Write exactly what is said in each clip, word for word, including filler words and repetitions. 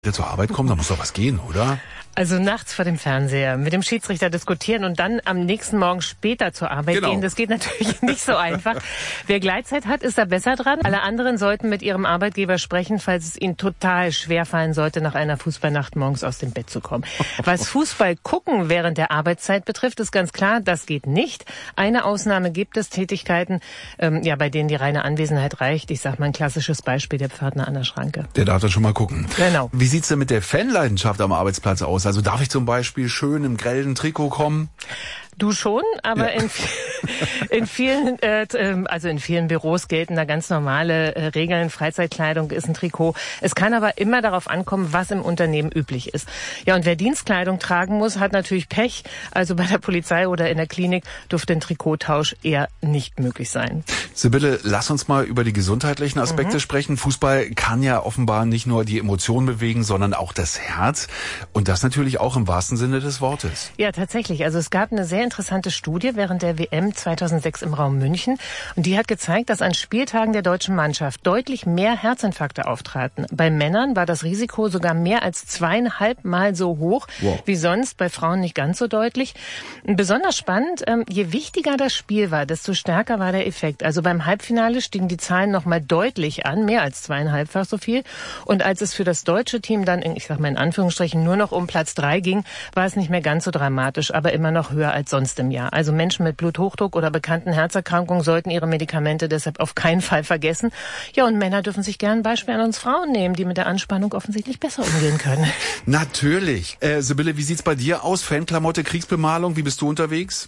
der zur Arbeit kommt, da muss doch was gehen, oder? Also nachts vor dem Fernseher mit dem Schiedsrichter diskutieren und dann am nächsten Morgen später zur Arbeit genau. gehen, das geht natürlich nicht so einfach. Wer Gleitzeit hat, ist da besser dran. Alle anderen sollten mit ihrem Arbeitgeber sprechen, falls es ihnen total schwerfallen sollte, nach einer Fußballnacht morgens aus dem Bett zu kommen. Was Fußball gucken während der Arbeitszeit betrifft, ist ganz klar, das geht nicht. Eine Ausnahme gibt es, Tätigkeiten, ähm, ja, bei denen die reine Anwesenheit reicht. Ich sag mal ein klassisches Beispiel, der Pförtner an der Schranke. Der darf dann schon mal gucken. Genau. Wie sieht's denn mit der Fanleidenschaft am Arbeitsplatz aus? Also darf ich zum Beispiel schön im grellen Trikot kommen? Du schon, aber ja. in, in vielen, äh, also in vielen Büros gelten da ganz normale äh, Regeln. Freizeitkleidung ist ein Trikot. Es kann aber immer darauf ankommen, was im Unternehmen üblich ist. Ja, und wer Dienstkleidung tragen muss, hat natürlich Pech. Also bei der Polizei oder in der Klinik dürfte ein Trikottausch eher nicht möglich sein. Sibylle, lass uns mal über die gesundheitlichen Aspekte mhm. sprechen. Fußball kann ja offenbar nicht nur die Emotionen bewegen, sondern auch das Herz. Und das natürlich auch im wahrsten Sinne des Wortes. Ja, tatsächlich. Also es gab eine sehr interessante Studie während der W M zweitausendsechs im Raum München. Und die hat gezeigt, dass an Spieltagen der deutschen Mannschaft deutlich mehr Herzinfarkte auftraten. Bei Männern war das Risiko sogar mehr als zweieinhalb Mal so hoch wow. wie sonst, bei Frauen nicht ganz so deutlich. Besonders spannend, je wichtiger das Spiel war, desto stärker war der Effekt. Also beim Halbfinale stiegen die Zahlen noch mal deutlich an, mehr als zweieinhalbfach so viel. Und als es für das deutsche Team dann, ich sag mal in Anführungsstrichen, nur noch um Platz drei ging, war es nicht mehr ganz so dramatisch, aber immer noch höher als sonst im Jahr. Also Menschen mit Bluthochdruck oder bekannten Herzerkrankungen sollten ihre Medikamente deshalb auf keinen Fall vergessen. Ja, und Männer dürfen sich gern ein Beispiel an uns Frauen nehmen, die mit der Anspannung offensichtlich besser umgehen können. Natürlich. Äh, Sibylle, wie sieht's bei dir aus? Fanklamotte, Kriegsbemalung, wie bist du unterwegs?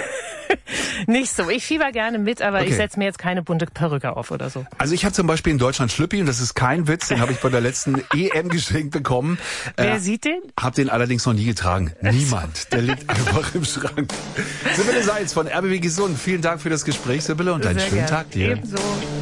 Nicht so. Ich fieber gerne mit, aber okay. ich setze mir jetzt keine bunte Perücke auf oder so. Also ich habe zum Beispiel in Deutschland Schlüppi und das ist kein Witz, den habe ich bei der letzten E M geschenkt bekommen. Wer äh, sieht den? Hab den allerdings noch nie getragen. Niemand. Der liegt einfach im Schrank. Sibylle Seitz von R B B Gesund. Vielen Dank für das Gespräch, Sibylle, und einen schönen Tag dir. Ebenso.